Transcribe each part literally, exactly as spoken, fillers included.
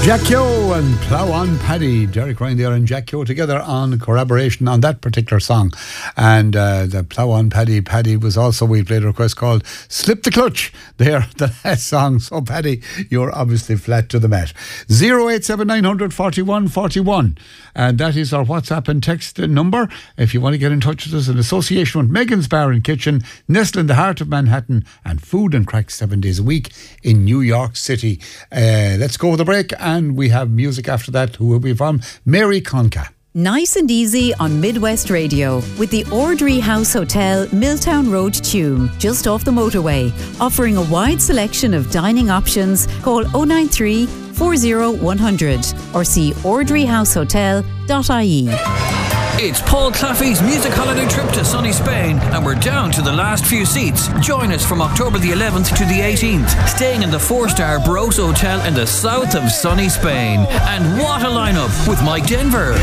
Jack Keogh and Plough On Paddy. Derek Ryan there and Jack Keogh together on collaboration on that particular song. And uh, the Plough On Paddy. Paddy was also, we played a request called Slip the Clutch there, the last song. So Paddy, you're obviously flat to the mat. zero eight seven nine hundred forty-one forty-one. And that is our WhatsApp and text number. If you want to get in touch with us, in association with Megan's Bar and Kitchen, nestled in the heart of Manhattan, and food and crack seven days a week in New York City. Uh, let's go with the break. And we have music after that. Who will be from? Mary Conca. Nice and easy on Midwest Radio with the Ordry House Hotel, Milltown Road, Tuam, just off the motorway. Offering a wide selection of dining options. Call oh nine three, four oh one hundred or see ordry house hotel dot I E. It's Paul Claffey's music holiday trip to sunny Spain, and we're down to the last few seats. Join us from October the eleventh to the eighteenth, staying in the four-star Bros Hotel in the south of sunny Spain. And what a lineup with Mike Denver,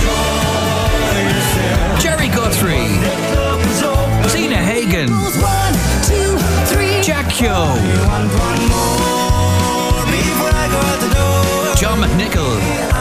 Jerry Guthrie, Zena Hagen, Jack Keogh, John McNichol,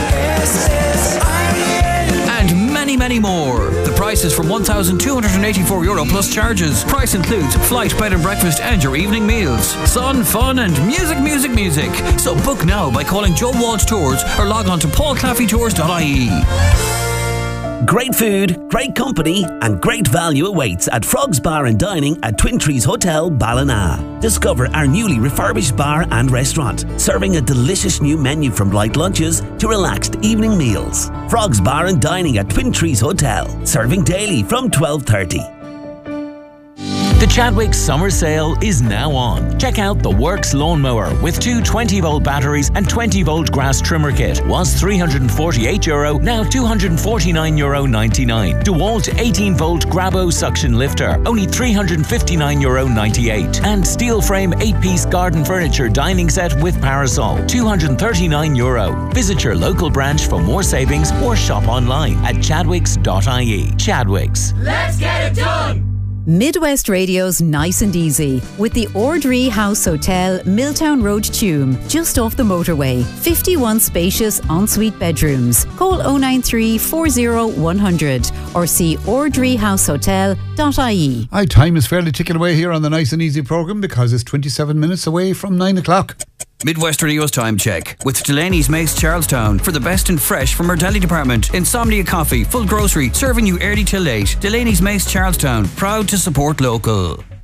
and many, many more. The price is from one thousand two hundred eighty-four euro plus charges. Price includes flight, bed and breakfast and your evening meals. Sun, fun and music, music, music. So book now by calling Joe Walsh Tours or log on to paul claffey tours dot I E. Great food, great company and great value awaits at Frogs Bar and Dining at Twin Trees Hotel, Ballina. Discover our newly refurbished bar and restaurant, serving a delicious new menu from light lunches to relaxed evening meals. Frogs Bar and Dining at Twin Trees Hotel, serving daily from twelve thirty. The Chadwicks Summer Sale is now on. Check out the Works Lawnmower with two twenty volt batteries and twenty volt grass trimmer kit. Was three hundred forty-eight euro, now two hundred forty-nine euro ninety-nine. DeWalt eighteen volt Grabo suction lifter, only three hundred fifty-nine euro ninety-eight. And steel frame eight piece garden furniture dining set with parasol, two hundred thirty-nine euro. Visit your local branch for more savings or shop online at chadwicks dot I E. Chadwicks. Let's get it done! Midwest Radio's Nice and Easy with the Ordry House Hotel, Milltown Road, Tuam, just off the motorway. fifty-one spacious ensuite bedrooms. Call oh nine three, four oh one hundred or see ordry house hotel dot I E. Aye, time is fairly ticking away here on the Nice and Easy programme because it's twenty-seven minutes away from nine o'clock. Midwest Radio's time check with Delaney's Mace Charlestown for the best and fresh from our deli department. Insomnia Coffee, full grocery, serving you early till late. Delaney's Mace Charlestown, proud to support local.